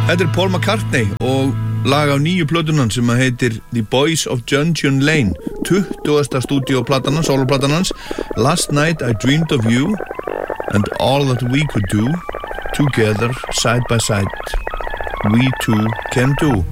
Þetta Paul McCartney og lag af nýju plötunan sem heitir The Boys of Junction Lane 20. stúdíóplatan hans, soloplatan hans. Last night I dreamed of you and all that we could do together side by side we two can do.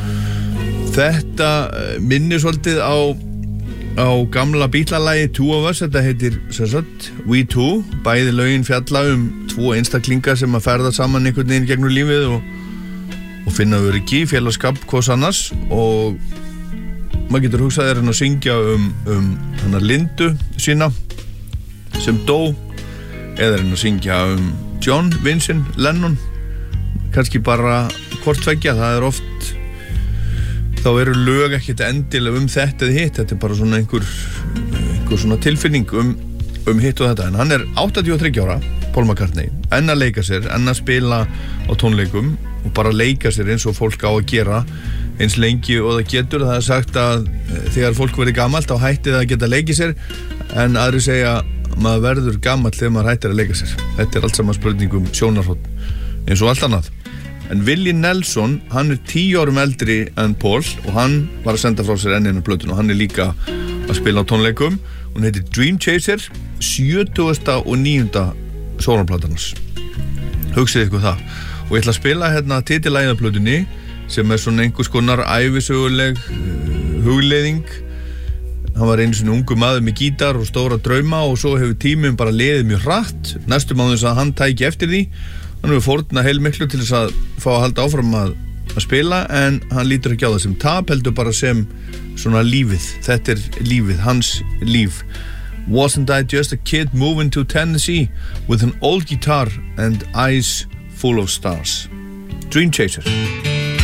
Þetta minnir svolítið á gamla Beatles-lagi Two of Us. Þetta heitir sem sagt We Two. Bæði lögin fjalla tvo einstaklingar sem að ferða saman einhvern veginn gegnum lífið og finna öryggi, félagskap, hvers annars, og maður getur hugsað að syngja hana Lindu sína sem dó, eða að syngja John Vincent Lennon, kannski bara hvort tveggja. Það oft, þá eru lög ekkert endilega þetta eða hitt, þetta bara svona einhver svona tilfinning hitt og þetta. En hann 83 ára, Paul McCartney, enn að leika sér, enn að spila á tónleikum og bara leika sér eins og fólk á að gera eins lengi og það getur. Það sagt að þegar fólk verður gamalt þá hætti það að geta leikið sér, en aðri segja maður verður gamall þegar maður hættir að leika sér. Þetta allt saman spurningum sjónarhorn eins og allt annað. En Willie Nelson, hann 10 árum eldri en Paul og hann var að senda frá sér enn einu plötun og hann líka að spila á tónleikum. Hún heitir Dream Chaser, 70. og 9. sólplatan hans. Hugsið ykkur það. Og ég ætla að spila hérna titillagið af plötunni sem svona einhvers konar ævisöguleg hugleiðing. Hann var einu svona ungur maður með gítar og stóra drauma og svo hefur tíminn bara liðið mjög hratt. Næstum á þess að hann tæki eftir því. Hann hefur fórnað heilmiklu til þess að fá að halda áfram að spila, en hann lítur ekki á það sem tap, heldur bara sem svona lífið. Þetta lífið, hans líf. Wasn't I just a kid moving to Tennessee with an old guitar and eyes full of stars? Dream Chaser.